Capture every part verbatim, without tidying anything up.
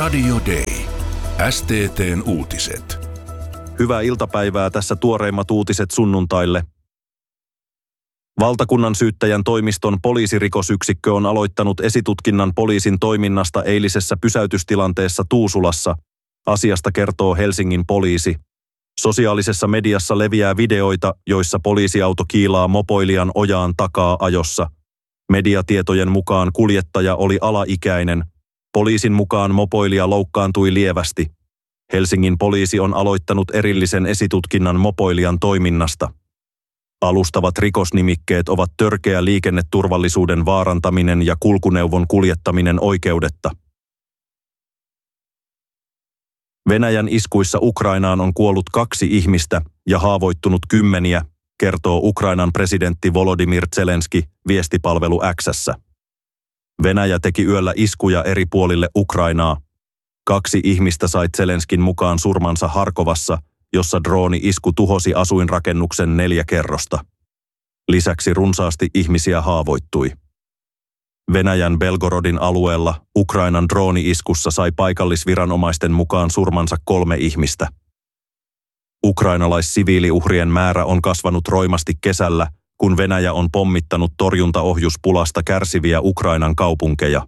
Radio Day. S T T:n uutiset. Hyvää iltapäivää, tässä tuoreimmat uutiset sunnuntaille. Valtakunnan syyttäjän toimiston poliisirikosyksikkö on aloittanut esitutkinnan poliisin toiminnasta eilisessä pysäytystilanteessa Tuusulassa. Asiasta kertoo Helsingin poliisi. Sosiaalisessa mediassa leviää videoita, joissa poliisiauto kiilaa mopoilijan ojaan takaa ajossa. Mediatietojen mukaan kuljettaja oli alaikäinen. Poliisin mukaan mopoilija loukkaantui lievästi. Helsingin poliisi on aloittanut erillisen esitutkinnan mopoilijan toiminnasta. Alustavat rikosnimikkeet ovat törkeä liikenneturvallisuuden vaarantaminen ja kulkuneuvon kuljettaminen oikeudetta. Venäjän iskuissa Ukrainaan on kuollut kaksi ihmistä ja haavoittunut kymmeniä, kertoo Ukrainan presidentti Volodymyr Zelenski viestipalvelu X:ssä. Venäjä teki yöllä iskuja eri puolille Ukrainaa. Kaksi ihmistä sai Zelenskin mukaan surmansa Harkovassa, jossa drooni-isku tuhosi asuinrakennuksen neljä kerrosta. Lisäksi runsaasti ihmisiä haavoittui. Venäjän Belgorodin alueella Ukrainan drooni-iskussa sai paikallisviranomaisten mukaan surmansa kolme ihmistä. Ukrainalaissiviiliuhrien määrä on kasvanut roimasti kesällä, kun Venäjä on pommittanut torjuntaohjuspulasta kärsiviä Ukrainan kaupunkeja.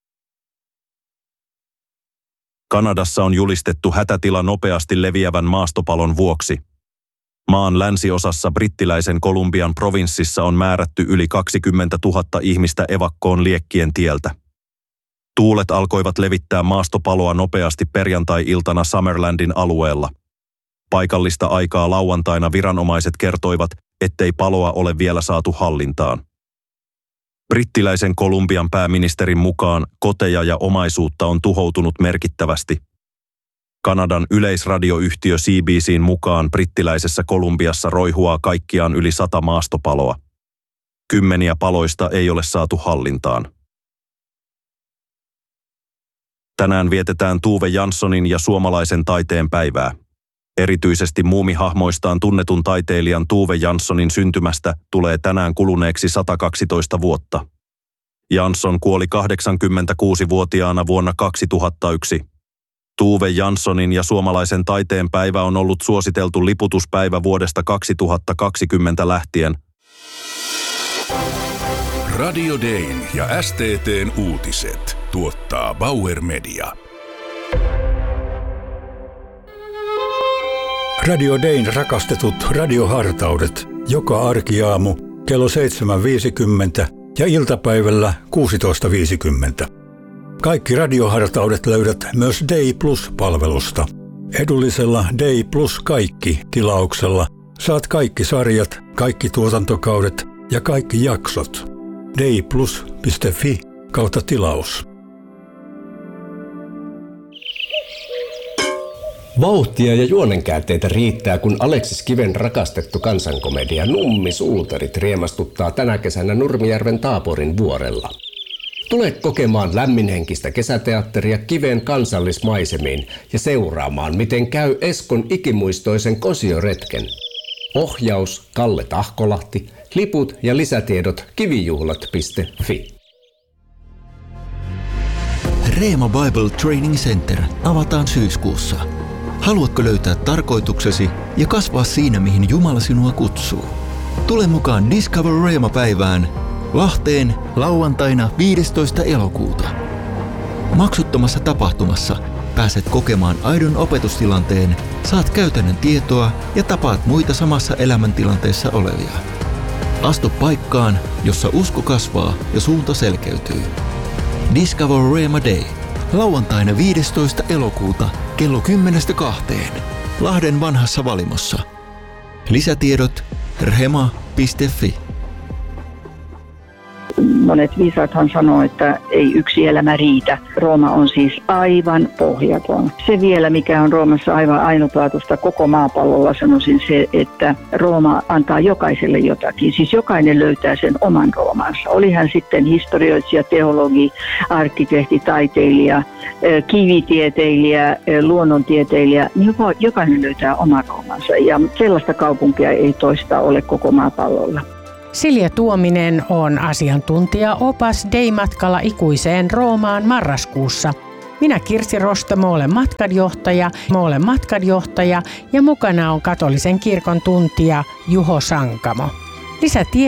Kanadassa on julistettu hätätila nopeasti leviävän maastopalon vuoksi. Maan länsiosassa brittiläisen Kolumbian provinssissa on määrätty yli kaksikymmentätuhatta ihmistä evakkoon liekkien tieltä. Tuulet alkoivat levittää maastopaloa nopeasti perjantai-iltana Summerlandin alueella. Paikallista aikaa lauantaina viranomaiset kertoivat, ettei paloa ole vielä saatu hallintaan. Brittiläisen Kolumbian pääministerin mukaan koteja ja omaisuutta on tuhoutunut merkittävästi. Kanadan yleisradioyhtiö C B C:n mukaan brittiläisessä Kolumbiassa roihuaa kaikkiaan yli sata maastopaloa. Kymmeniä paloista ei ole saatu hallintaan. Tänään vietetään Tove Janssonin ja suomalaisen taiteen päivää. Erityisesti muumihahmoistaan tunnetun taiteilijan Tove Janssonin syntymästä tulee tänään kuluneeksi sata kaksitoista vuotta. Jansson kuoli kahdeksankymmentäkuusivuotiaana vuonna kaksituhattayksi. Tove Janssonin ja suomalaisen taiteen päivä on ollut suositeltu liputuspäivä vuodesta kaksituhattakaksikymmentä lähtien. Radio Dayn ja S T T:n uutiset tuottaa Bauer Media. Radio Dayn rakastetut radiohartaudet joka arkiaamu kello seitsemän viisikymmentä ja iltapäivällä kuusitoista viisikymmentä. Kaikki radiohartaudet löydät myös Day Plus-palvelusta. Edullisella Day Plus kaikki -tilauksella saat kaikki sarjat, kaikki tuotantokaudet ja kaikki jaksot. dayplus piste fi kautta tilaus. Vauhtia ja juonenkäänteitä riittää, kun Aleksis Kiven rakastettu kansankomedia Nummi-suutarit riemastuttaa tänä kesänä Nurmijärven Taaporin vuorella. Tule kokemaan lämminhenkistä kesäteatteria Kiven kansallismaisemiin ja seuraamaan, miten käy Eskon ikimuistoisen kosioretken. Ohjaus Kalle Tahkolahti, liput ja lisätiedot kivijuhlat piste fi. Reema Bible Training Center avataan syyskuussa. Haluatko löytää tarkoituksesi ja kasvaa siinä, mihin Jumala sinua kutsuu? Tule mukaan Discover Reema-päivään Lahteen lauantaina viidestoista elokuuta. Maksuttomassa tapahtumassa pääset kokemaan aidon opetustilanteen, saat käytännön tietoa ja tapaat muita samassa elämäntilanteessa olevia. Astu paikkaan, jossa usko kasvaa ja suunta selkeytyy. Discover Reema Day. Lauantaina viidestoista elokuuta kello kymmenestä kahteen. Lahden vanhassa valimossa. Lisätiedot rema piste fi. Monet viisaathan sanoo, että ei yksi elämä riitä. Rooma on siis aivan pohjaton. Se vielä, mikä on Roomassa aivan ainutlaatuista koko maapallolla, sanoisin se, että Rooma antaa jokaiselle jotakin. Siis jokainen löytää sen oman Roomansa. Oli hän sitten historioitsija, teologi, arkkitehti, taiteilija, kivitieteilijä, luonnontieteilijä, niin jokainen löytää oman Roomansa. Ja sellaista kaupunkia ei toista ole koko maapallolla. Silja Tuominen on asiantuntija opas Day-matkalla ikuiseen Roomaan marraskuussa. Minä Kirsi Rostamo olen matkanjohtaja, mä olen matkanjohtaja ja mukana on katolisen kirkon tuntija Juho Sankamo. Lisätietoa